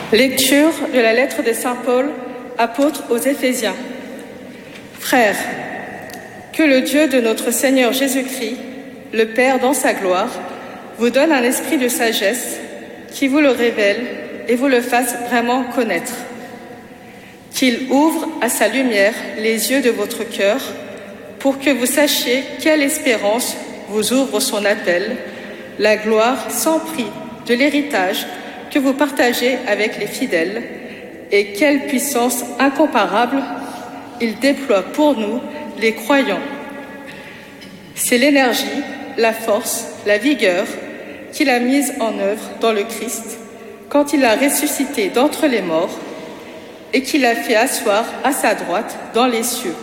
Lecture de la lettre de Saint Paul, apôtre aux Éphésiens. Frères, que le Dieu de notre Seigneur Jésus-Christ, le Père dans sa gloire, vous donne un esprit de sagesse qui vous le révèle et vous le fasse vraiment connaître. Qu'il ouvre à sa lumière les yeux de votre cœur pour que vous sachiez quelle espérance vous ouvre son appel, la gloire sans prix de l'héritage que vous partagez avec les fidèles et quelle puissance incomparable il déploie pour nous, les croyants. C'est l'énergie, la force, la vigueur qu'il a mise en œuvre dans le Christ quand il l'a ressuscité d'entre les morts et qu'il a fait asseoir à sa droite dans les cieux.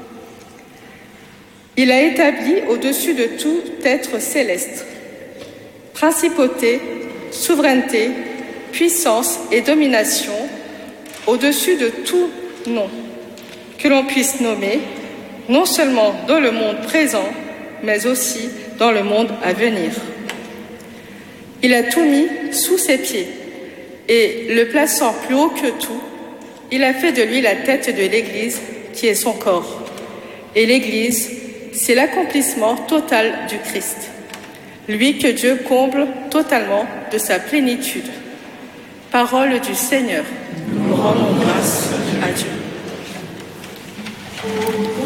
Il a établi au-dessus de tout être céleste, principauté, souveraineté, puissance et domination, au-dessus de tout nom que l'on puisse nommer, non seulement dans le monde présent, mais aussi dans le monde à venir. Il a tout mis sous ses pieds, et le plaçant plus haut que tout, il a fait de lui la tête de l'Église, qui est son corps. Et l'Église, c'est l'accomplissement total du Christ, lui que Dieu comble totalement de sa plénitude. Parole du Seigneur. Nous rendons grâce à Dieu.